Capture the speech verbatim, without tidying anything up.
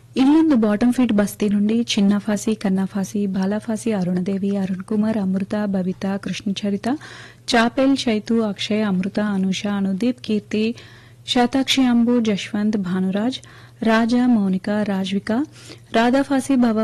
Yellandu bottom feet బస్తీ నుండి చిన్నఫాసి కన్నాఫాసి బాలాఫాసి అరుణదేవి అరుణ్ కుమార్ అమృత Babita Krishnacharitha Chappell Chaitu Akshay అమృత అనూష అనుదీప్ కీర్తి శతాక్షి అంబు జశ్వంత్ భానురాజ్ రాజా మౌనిక రాజ్విక రాధాఫాసి బాబా